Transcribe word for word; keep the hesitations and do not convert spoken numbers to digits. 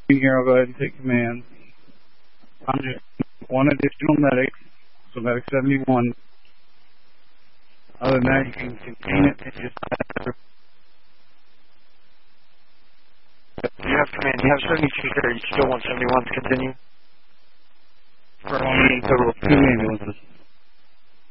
Here, I'll go ahead and take command. I'm just one additional medic, so medic seventy-one. Other than that, you can contain it and just... You have command. You have seventy-two there. You still want seventy-one to continue? For only total of two ambulances.